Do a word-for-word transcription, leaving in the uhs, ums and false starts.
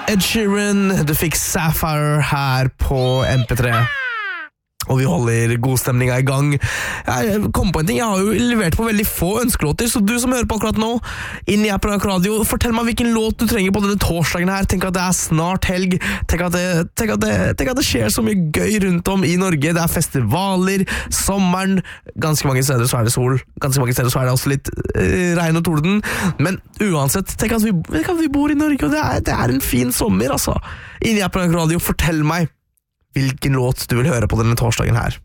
Ed Sheeran, du fikk Sapphire her på M P tre. Og vi holder godstemninga i gang. Jeg kom på en ting, jeg har jo levert på veldig få ønskelåter, så du som hører på akkurat nå, inn i appen Rock Radio, fortell meg hvilken låt du trenger på denne torsdagen her. Tenk at det er snart helg, tenk at det, tenk at det, tenk at det skjer så mye gøy rundt om i Norge. Det er festivaler, sommeren, ganske mange steder så er det sol, ganske mange steder så er det også litt eh, regn og torden, men uansett, tenk at vi, tenk at vi bor i Norge, og det er, det er en fin sommer, altså. Inn i appen Rock Radio, fortell meg hvilken låt du vil høre på denne torsdagen her.